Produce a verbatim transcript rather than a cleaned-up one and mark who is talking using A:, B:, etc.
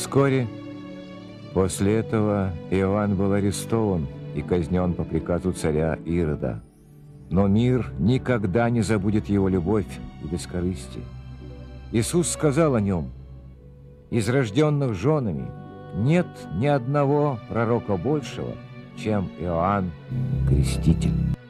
A: Вскоре после этого Иоанн был арестован и казнен по приказу царя Ирода. Но мир никогда не забудет его любовь и бескорыстие. Иисус сказал о нем: «Из рожденных женами нет ни одного пророка большего, чем Иоанн Креститель».